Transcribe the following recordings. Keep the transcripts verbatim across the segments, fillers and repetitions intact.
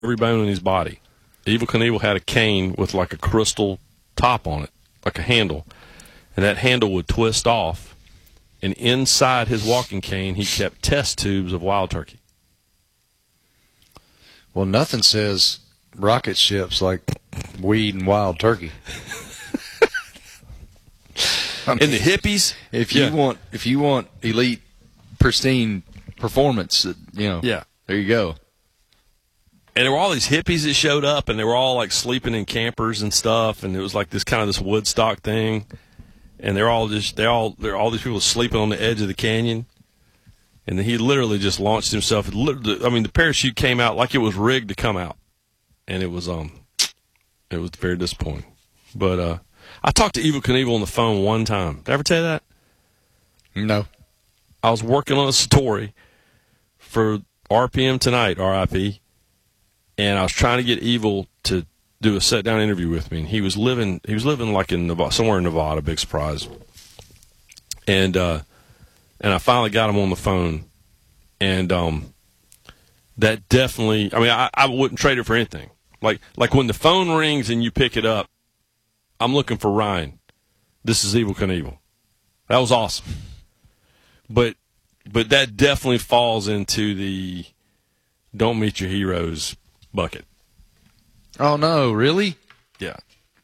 every bone in his body. Evel Knievel had a cane with like a crystal top on it, like a handle, and that handle would twist off, and inside his walking cane he kept test tubes of wild turkey. Well, nothing says rocket ships like weed and wild turkey. I mean, and the hippies, if you yeah. want, if you want elite, pristine performance, you know, yeah, there you go. And there were all these hippies that showed up, and they were all like sleeping in campers and stuff, and it was like this kind of this Woodstock thing, and they're all just they all they're all these people sleeping on the edge of the canyon, and then he literally just launched himself. I mean, the parachute came out like it was rigged to come out, and it was um, it was very disappointing. But uh, I talked to Evel Knievel on the phone one time. Did I ever tell you that? No. I was working on a story for R P M Tonight, R I P. And I was trying to get Evel to do a sit-down interview with me. And he was living, he was living like in Nevada, somewhere in Nevada, big surprise. And uh, and I finally got him on the phone. And um, that definitely, I mean, I, I wouldn't trade it for anything. Like like when the phone rings and you pick it up, I'm looking for Ryan. This is Evel Knievel. That was awesome. But but that definitely falls into the don't meet your heroes bucket. Oh, no, really? Yeah.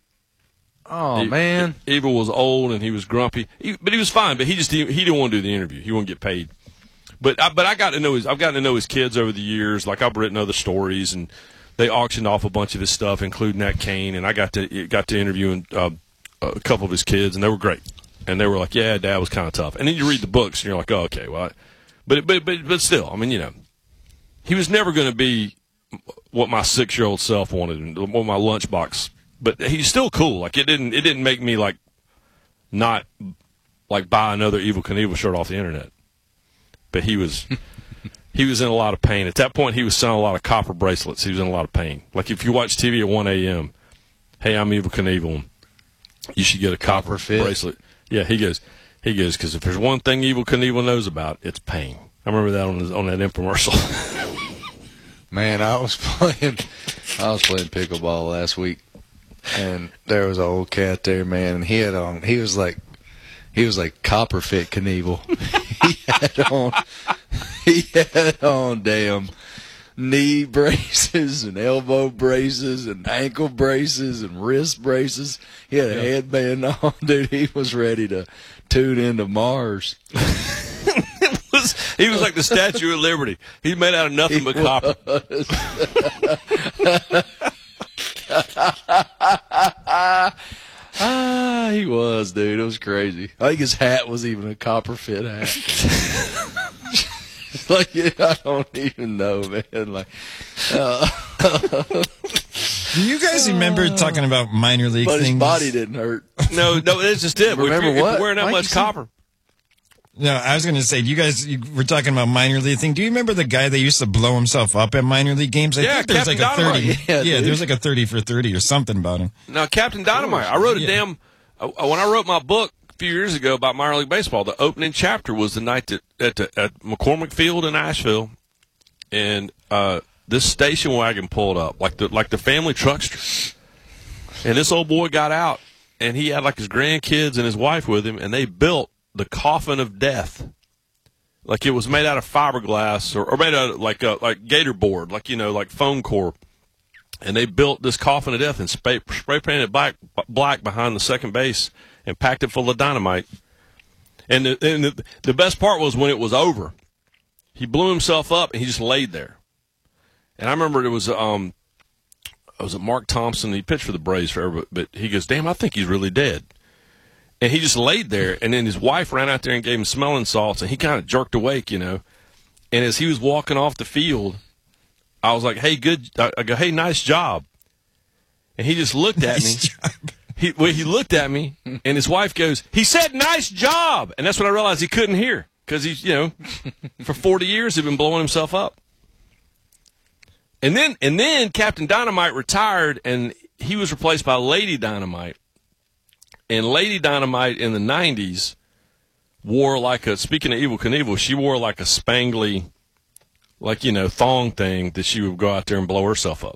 Oh, he, man. Evel was old and he was grumpy, he, but he was fine. But he just he, he didn't want to do the interview. He wouldn't get paid. But I, but I got to know his. I've gotten to know his kids over the years. Like I've written other stories, and they auctioned off a bunch of his stuff, including that cane. And I got to got to interview uh, a couple of his kids, and they were great. And they were like, "Yeah, Dad was kind of tough." And then you read the books, and you're like, "Oh, okay, well." I, but but but but still, I mean, you know, he was never going to be what my six-year-old self wanted, and what my lunchbox. But he's still cool. Like it didn't it didn't make me like not like buy another Evel Knievel shirt off the internet. But he was he was in a lot of pain. At that point, he was selling a lot of copper bracelets. He was in a lot of pain. Like if you watch T V at one a.m., hey, I'm Evel Knievel. You should get a copper, copper bracelet. Yeah, he goes, he goes, because if there's one thing Evel Knievel knows about, it's pain. I remember that on his, on that infomercial. Man, I was playing, I was playing pickleball last week, and there was an old cat there, man, and he had on, he was like, he was like Copperfit Knievel. he had on, he had on damn knee braces and elbow braces and ankle braces and wrist braces. He had a yeah. headband on, dude. He was ready to tune into Mars. was, he was like the Statue of Liberty. He's made out of nothing he but copper. ah, he was, dude. It was crazy. I think his hat was even a Copperfit hat. Like, I don't even know, man. Like, uh, do you guys remember talking about minor league but things? His body didn't hurt. No, no, it's just it. Remember we're, what? We're wearing that Mike, much copper. No, I was going to say, do you guys you were talking about minor league thing. Do you remember the guy that used to blow himself up at minor league games? I yeah, think there's Captain like a thirty. Dynamite. Yeah, Yeah, there's like a thirty for thirty or something about him. No, Captain Dynamite. I wrote a Yeah. damn. Uh, when I wrote my book a few years ago about minor league baseball, the opening chapter was the night that, at the, at McCormick Field in Asheville, and uh, this station wagon pulled up like the like the family truckster, and this old boy got out, and he had like his grandkids and his wife with him, and they built the coffin of death. Like it was made out of fiberglass or, or made out of like a, like gator board, like, you know, like foam core. And they built this coffin of death and spray, spray painted black, black behind the second base and packed it full of dynamite. And, the, and the, the best part was when it was over, he blew himself up and he just laid there. And I remember it was um, it was Mark Thompson. He pitched for the Braves forever, but, but he goes, "Damn, I think he's really dead." And he just laid there, and then his wife ran out there and gave him smelling salts, and he kind of jerked awake, you know. And as he was walking off the field, I was like, "Hey, good." I go, "Hey, nice job." And he just looked at Nice me. job. He well, he looked at me, and his wife goes, "He said nice job," and that's when I realized he couldn't hear because he's, you know, for forty years he'd been blowing himself up. And then and then Captain Dynamite retired, and he was replaced by Lady Dynamite. And Lady Dynamite in the nineties wore like a, speaking of Evel Knievel, she wore like a spangly like, you know, thong thing that she would go out there and blow herself up.